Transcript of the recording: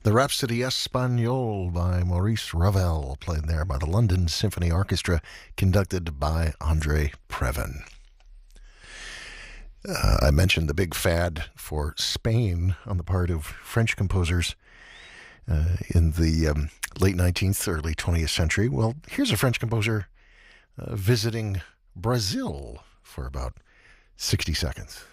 The Rhapsody Espagnole by Maurice Ravel, played there by the London Symphony Orchestra, conducted by Andre Previn. I mentioned the big fad for Spain on the part of French composers in the late 19th, early 20th century. Well, here's a French composer visiting Brazil for about 60 seconds.